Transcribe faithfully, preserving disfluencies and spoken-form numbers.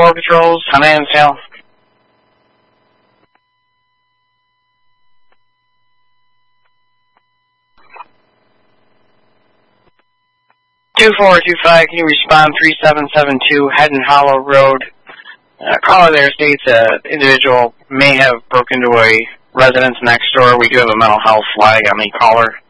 Border Patrols, how may I help? two four two five, can you respond three seven seven two, Head and Hollow Road? Uh, caller there states an uh, individual may have broken into a residence next door. We do have a mental health flag on the caller.